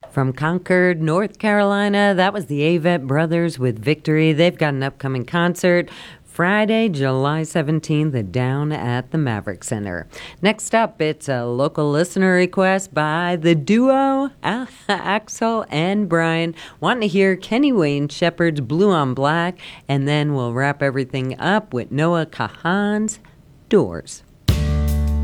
From Concord, North Carolina, that was the Avett Brothers with Victory. They've got an upcoming concert Friday, July 17th down at the Maverick Center. Next up, it's a local listener request by the duo Axel and Brian, wanting to hear Kenny Wayne Shepherd's Blue on Black, and then we'll wrap everything up with Noah Kahan's Doors.